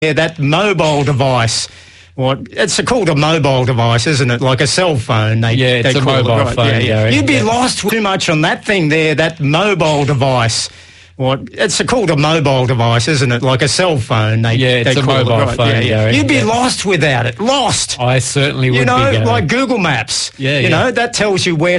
Yeah, that mobile device. It's called a mobile device, isn't it? Like a cell phone. It's a mobile phone, Gary. You'd be lost too much on that thing there, that mobile device. It's called a mobile device, isn't it? Like a cell phone. It's a mobile phone, Gary. You'd be lost without it. Lost. I certainly would be, Gary. Like Google Maps. Yeah. That tells you where